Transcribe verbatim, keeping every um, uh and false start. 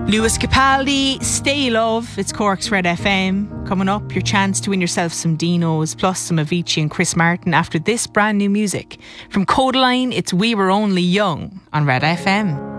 Lewis Capaldi, Stay Love. It's Cork's Red F M. Coming up, your chance to win yourself some Dinos plus some Avicii and Chris Martin after this brand new music. From Codaline, it's We Were Only Young on Red F M.